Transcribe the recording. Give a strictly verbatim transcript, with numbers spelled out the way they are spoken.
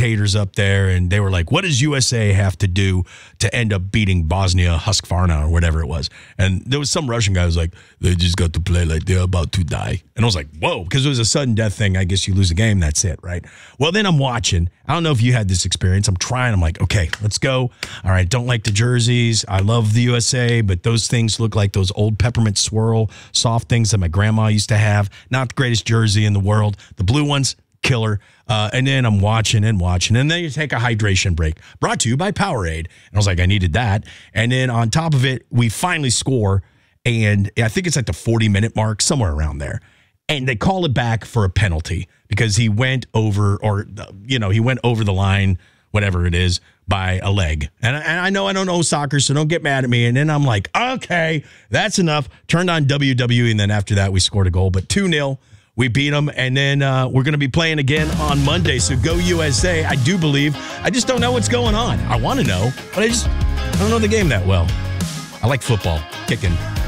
commentators up there, and they were like, what does U S A have to do to end up beating Bosnia Husqvarna or whatever it was? And there was some Russian guy who was like, they just got to play like they're about to die. And I was like, whoa, because it was a sudden death thing. I guess you lose a game, that's it, right? Well, then I'm watching. I don't know if you had this experience. I'm trying. I'm like, okay, let's go. All right, don't like the jerseys. I love the U S A, but those things look like those old peppermint swirl soft things that my grandma used to have. Not the greatest jersey in the world. The blue ones, killer. Uh, and then I'm watching and watching. And then you take a hydration break. Brought to you by Powerade. And I was like, I needed that. And then on top of it, we finally score. And I think it's at the forty-minute mark, somewhere around there. And they call it back for a penalty because he went over, or, you know, he went over the line, whatever it is, by a leg. And I, and I know I don't know soccer, so don't get mad at me. And then I'm like, okay, that's enough. Turned on W W E, and then after that, we scored a goal. But two nil. We beat them, and then uh, we're going to be playing again on Monday. So go U S A. I do believe. I just don't know what's going on. I want to know, but I just I don't know the game that well. I like football. Kicking.